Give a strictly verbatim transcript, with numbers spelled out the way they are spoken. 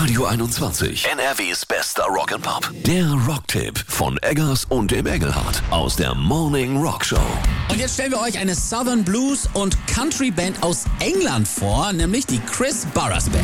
Radio einundzwanzig, N R Ws bester Rock'n'Pop. Der Rocktipp von Eggers und dem Engelhardt aus der Morning Rock Show. Und jetzt stellen wir euch eine Southern Blues und Country Band aus England vor, nämlich die Chris Barras Band.